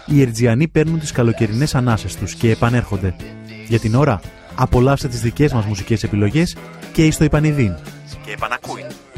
οι Ερτζιανοί παίρνουν τις καλοκαιρινές ανάσες τους και επανέρχονται. Για την ώρα, απολαύστε τις δικές μας μουσικές επιλογές και εις το Ιπανιδίν. Και επανακούει.